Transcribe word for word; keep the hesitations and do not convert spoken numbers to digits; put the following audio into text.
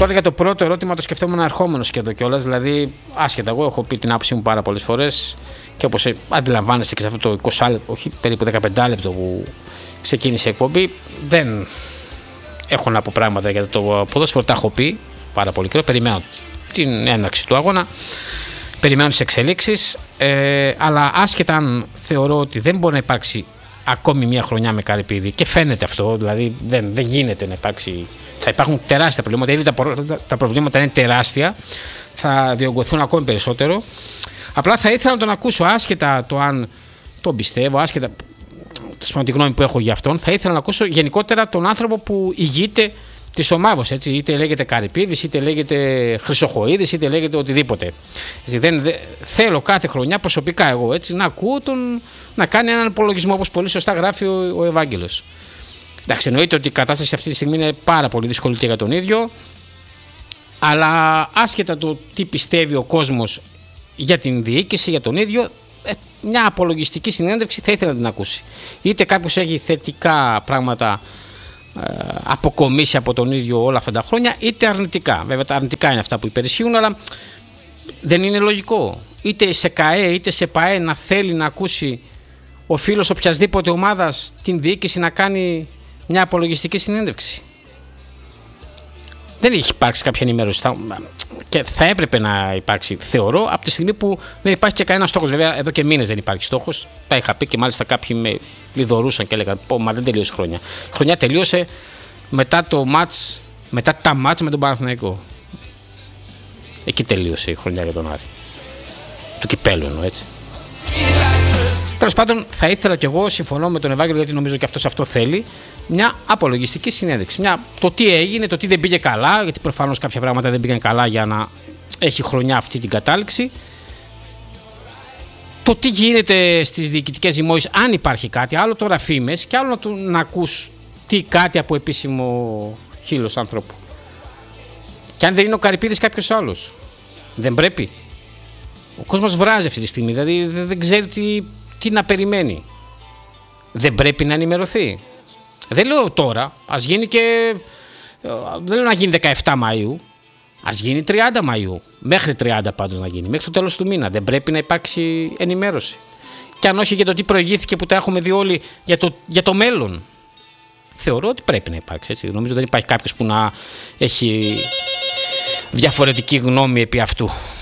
Τώρα για το πρώτο ερώτημα το σκεφτόμουν ερχόμενος και εδώ κιόλας. Δηλαδή, άσχετα, εγώ έχω πει την άποψή μου πάρα πολλές φορές και όπως αντιλαμβάνεστε και σε αυτό το είκοσι λεπτό, όχι περίπου δεκαπέντε λεπτό που ξεκίνησε η εκπομπή, δεν έχω να πω πράγματα για το ποδόσφαιρο. Τα έχω πει πάρα πολύ καιρό. Περιμένω την έναρξη του αγώνα, περιμένω τις εξελίξεις. Ε, αλλά άσχετα αν θεωρώ ότι δεν μπορεί να υπάρξει ακόμη μια χρονιά με Καρυπίδη, και φαίνεται αυτό, δηλαδή δεν, δεν γίνεται να υπάρξει. Θα υπάρχουν τεράστια προβλήματα, ήδη τα, τα προβλήματα είναι τεράστια, θα διωγγωθούν ακόμη περισσότερο. Απλά θα ήθελα να τον ακούσω, άσχετα το αν τον πιστεύω, άσχετα τη γνώμη που έχω για αυτόν, θα ήθελα να ακούσω γενικότερα τον άνθρωπο που ηγείται της ομάδος, έτσι, είτε λέγεται Καρυπίδης, είτε λέγεται Χρυσοχοΐδης, είτε λέγεται οτιδήποτε. Έτσι, δεν, δε, θέλω κάθε χρονιά προσωπικά εγώ, έτσι, να ακούω τον, να κάνει έναν υπολογισμό, όπως πολύ σωστά γράφει ο, ο Ευάγγελος. Εντάξει, εννοείται ότι η κατάσταση αυτή τη στιγμή είναι πάρα πολύ δύσκολη και για τον ίδιο, αλλά άσχετα το τι πιστεύει ο κόσμος για την διοίκηση, για τον ίδιο, ε, μια απολογιστική συνέντευξη θα ήθελα να την ακούσει. Είτε κάποιος έχει θετικά πράγματα αποκομίσει από τον ίδιο όλα αυτά τα χρόνια, είτε αρνητικά. Βέβαια τα αρνητικά είναι αυτά που υπερισχύουν, αλλά δεν είναι λογικό είτε σε ΚΑΕ είτε σε ΠΑΕ να θέλει να ακούσει ο φίλος οποιασδήποτε ομάδας την διοίκηση να κάνει μια απολογιστική συνέντευξη. Δεν έχει υπάρξει κάποια ενημέρωση και θα έπρεπε να υπάρξει, θεωρώ, από τη στιγμή που δεν υπάρχει και κανένα στόχος. Βέβαια, εδώ και μήνες δεν υπάρχει στόχος. Τα είχα πει και μάλιστα κάποιοι με λιδωρούσαν και έλεγαν: Πω, μα δεν τελείωσε η χρονιά. Η χρονιά τελείωσε μετά το μάτς, μετά τα μάτς με τον Παναθηναϊκό. Εκεί τελείωσε η χρονιά για τον Άρη. Του κυπέλλου εννοώ, έτσι. Τέλος πάντων, θα ήθελα κι εγώ, συμφωνώ με τον Ευάγγελο, γιατί νομίζω και αυτός αυτό θέλει, μια απολογιστική συνέντευξη. Μια, το τι έγινε, το τι δεν πήγε καλά, γιατί προφανώς κάποια πράγματα δεν πήγαν καλά για να έχει χρονιά αυτή την κατάληξη. Το τι γίνεται στις διοικητικές ζυμώσεις, αν υπάρχει κάτι, άλλο τώρα φήμες, και άλλο να, του, να ακούς τι κάτι από επίσημο χείλος άνθρωπου. Και αν δεν είναι ο Καρυπίδης, κάποιος άλλος. Δεν πρέπει. Ο κόσμος βράζει αυτή τη στιγμή, δηλαδή δεν ξέρει τι, τι να περιμένει. Δεν πρέπει να ενημερωθεί. Δεν λέω τώρα, ας γίνει και. Δεν λέω να γίνει δεκαεφτά Μαΐου, ας γίνει τριάντα Μαΐου. Μέχρι τριάντα πάντως να γίνει, μέχρι το τέλος του μήνα. Δεν πρέπει να υπάρξει ενημέρωση. Και αν όχι για το τι προηγήθηκε που τα έχουμε δει όλοι για το, για το μέλλον. Θεωρώ ότι πρέπει να υπάρξει, έτσι. Νομίζω δεν υπάρχει κάποιος που να έχει διαφορετική γνώμη επί αυτού.